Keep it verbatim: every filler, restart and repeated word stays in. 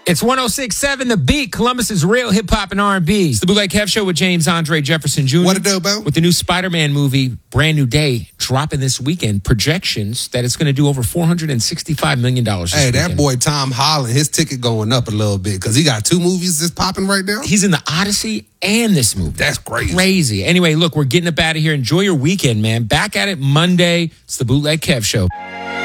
It's one oh six point seven The Beat, Columbus's real hip-hop and R and B. It's the Bootleg Kev Show with James Andre Jefferson Junior What it do, Bo? With the new Spider-Man movie, Brand New Day, dropping this weekend. Projections that it's going to do over four hundred sixty-five million dollars this Hey, weekend. that boy Tom Holland, his ticket going up a little bit because he got two movies that's popping right now. He's in the Odyssey and this movie. That's crazy. Crazy. Anyway, look, we're getting up out of here. Enjoy your weekend, man. Back at it Monday. It's the Bootleg Kev Show.